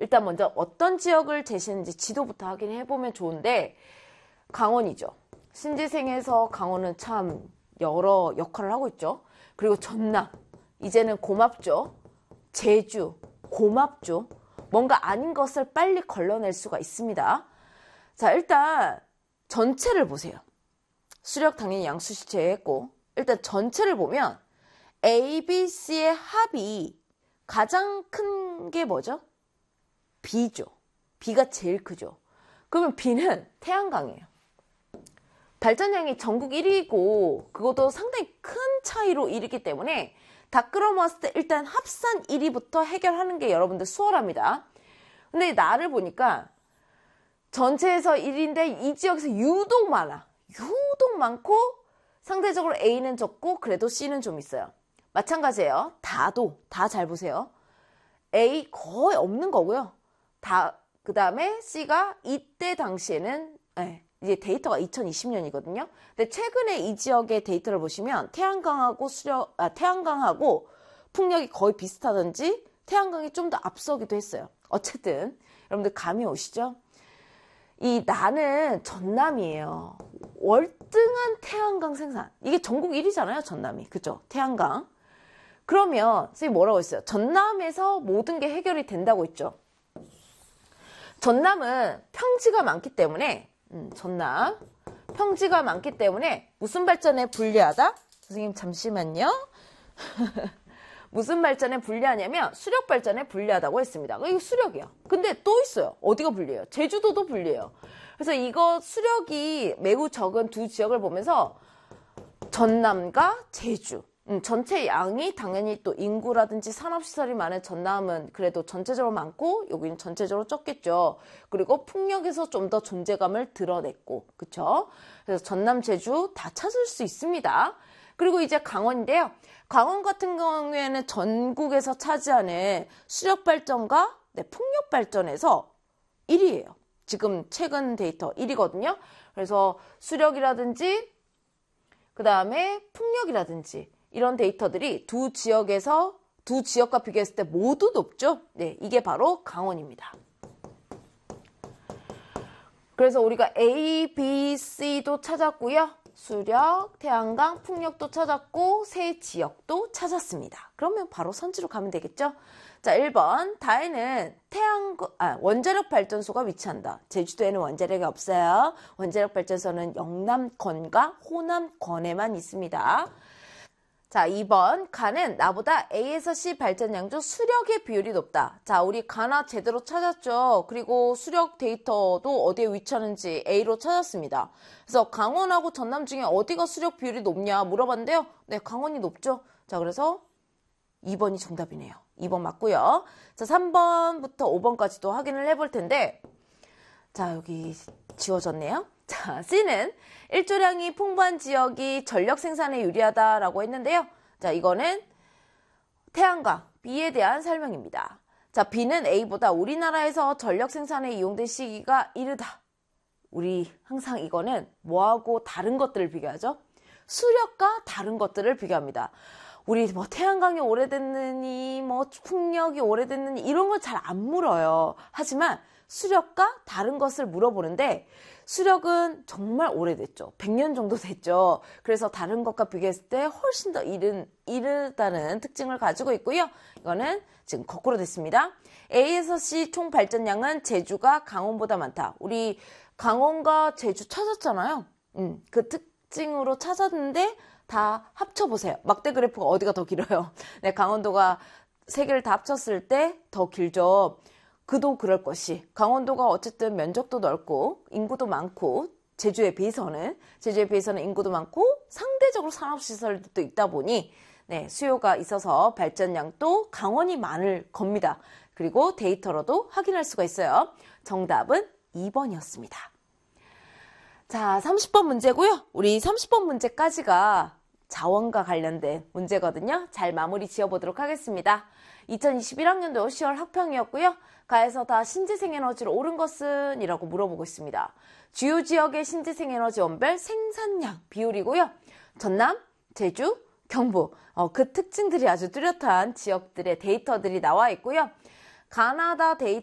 일단 먼저 어떤 지역을 제시했는지 지도부터 확인해보면 좋은데 강원이죠. 신지생에서 강원은 참 여러 역할을 하고 있죠. 그리고 전남, 이제는 고맙죠. 제주, 고맙죠. 뭔가 아닌 것을 빨리 걸러낼 수가 있습니다. 자, 일단 전체를 보세요. 수력 당연히 양수시 제외했고 일단 전체를 보면 A, B, C의 합이 가장 큰 게 뭐죠? B죠. B가 제일 크죠. 그러면 B는 태양광이에요. 발전량이 전국 1위고 그것도 상당히 큰 차이로 1위기 때문에 다 끌어모았을 때 일단 합산 1위부터 해결하는 게 여러분들 수월합니다. 근데 나를 보니까 전체에서 1위인데 이 지역에서 유독 많아. 유독 많고 상대적으로 A는 적고 그래도 C는 좀 있어요. 마찬가지예요. 다 잘 보세요. A 거의 없는 거고요. 그 다음에 C가 이때 당시에는 이제 데이터가 2020년이거든요. 근데 최근에 이 지역의 데이터를 보시면 태양광하고 풍력이 거의 비슷하든지 태양광이 좀 더 앞서기도 했어요. 어쨌든 여러분들 감이 오시죠? 나는 전남이에요. 월등한 태양광 생산. 이게 전국 1위잖아요, 전남이. 그죠? 태양광. 그러면 선생님이 뭐라고 했어요? 전남에서 모든 게 해결이 된다고 했죠. 전남은 평지가 많기 때문에 전남 평지가 많기 때문에 무슨 발전에 불리하다? 선생님 잠시만요. 무슨 발전에 불리하냐면 수력 발전에 불리하다고 했습니다. 이거 수력이야. 근데 또 있어요. 어디가 불리해요? 제주도도 불리해요. 그래서 이거 수력이 매우 적은 두 지역을 보면서 전남과 제주 전체 양이 당연히 또 인구라든지 산업시설이 많은 전남은 그래도 전체적으로 많고 여기는 전체적으로 적겠죠. 그리고 풍력에서 좀 더 존재감을 드러냈고 그쵸? 그래서 전남, 제주 다 찾을 수 있습니다. 그리고 이제 강원인데요. 강원 같은 경우에는 전국에서 차지하는 수력발전과 풍력발전에서 1위예요. 지금 최근 데이터 1위거든요. 그래서 수력이라든지 그 다음에 풍력이라든지 이런 데이터들이 두 지역과 비교했을 때 모두 높죠. 네, 이게 바로 강원입니다. 그래서 우리가 A, B, C도 찾았고요. 수력, 태양광, 풍력도 찾았고 세 지역도 찾았습니다. 그러면 바로 선지로 가면 되겠죠? 자, 1번 다에는 원자력 발전소가 위치한다. 제주도에는 원자력이 없어요. 원자력 발전소는 영남권과 호남권에만 있습니다. 자, 2번 가는 나보다 A에서 C 발전량 중 수력의 비율이 높다. 자, 우리 가나 제대로 찾았죠. 그리고 수력 데이터도 어디에 위치하는지 A로 찾았습니다. 그래서 강원하고 전남 중에 어디가 수력 비율이 높냐 물어봤는데요. 네, 강원이 높죠. 자, 그래서 2번이 정답이네요. 2번 맞고요. 자, 3번부터 5번까지도 확인을 해볼 텐데 자, 여기 지워졌네요. 자, C는 일조량이 풍부한 지역이 전력 생산에 유리하다라고 했는데요. 자, 이거는 태양광, B에 대한 설명입니다. 자, B는 A보다 우리나라에서 전력 생산에 이용된 시기가 이르다. 우리 항상 이거는 뭐하고 다른 것들을 비교하죠? 수력과 다른 것들을 비교합니다. 우리 뭐 태양광이 오래됐느니 뭐 풍력이 오래됐느니 이런 거 잘 안 물어요. 하지만 수력과 다른 것을 물어보는데 수력은 정말 오래됐죠. 100년 정도 됐죠. 그래서 다른 것과 비교했을 때 훨씬 더 이르다는 특징을 가지고 있고요. 이거는 지금 거꾸로 됐습니다. A에서 C 총 발전량은 제주가 강원보다 많다. 우리 강원과 제주 찾았잖아요. 그 특징으로 찾았는데 다 합쳐보세요. 막대 그래프가 어디가 더 길어요? 네, 강원도가 세 개를 다 합쳤을 때 더 길죠. 그도 그럴 것이 강원도가 어쨌든 면적도 넓고 인구도 많고 제주에 비해서는 인구도 많고 상대적으로 산업시설도 있다 보니 네, 수요가 있어서 발전량도 강원이 많을 겁니다. 그리고 데이터로도 확인할 수가 있어요. 정답은 2번이었습니다. 자, 30번 문제고요. 우리 30번 문제까지가 자원과 관련된 문제거든요. 잘 마무리 지어보도록 하겠습니다. 2021학년도 10월 학평이었고요. 가에서 다 신재생에너지로 옳은 것은? 이라고 물어보고 있습니다. 주요 지역의 신재생에너지 원별 생산량 비율이고요. 전남, 제주, 경북 그 특징들이 아주 뚜렷한 지역들의 데이터들이 나와 있고요. 가나다 데이터